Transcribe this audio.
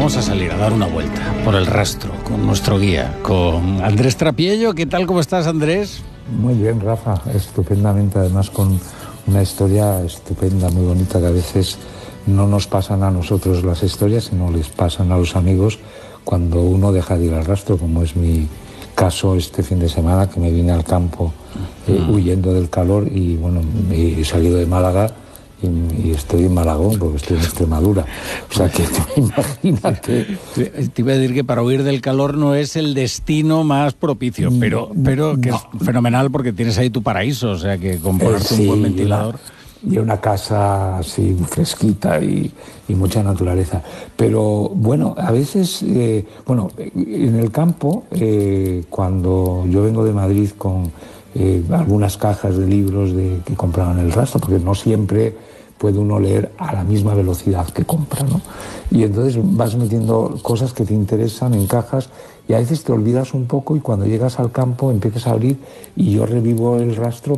vamos a salir a dar una vuelta por el rastro con nuestro guía, con Andrés Trapiello. ¿Qué tal? ¿Cómo estás, Andrés? Muy bien, Rafa, estupendamente, además con una historia estupenda, muy bonita, que a veces no nos pasan a nosotros las historias, sino les pasan a los amigos cuando uno deja de ir al rastro, como es mi caso este fin de semana, que me vine al campo huyendo del calor y bueno, he salido de Málaga y estoy en Malagón porque estoy en Extremadura. O sea que imagínate. Te iba a decir que para huir del calor no es el destino más propicio, pero que no. Es fenomenal porque tienes ahí tu paraíso, o sea que con ponerte un buen ventilador. Y una casa así fresquita y mucha naturaleza. Pero bueno, a veces, en el campo, cuando yo vengo de Madrid con algunas cajas de libros que compraban el rastro, porque no siempre puede uno leer a la misma velocidad que compra, ¿no? Y entonces vas metiendo cosas que te interesan en cajas y a veces te olvidas un poco y cuando llegas al campo empiezas a abrir y yo revivo el rastro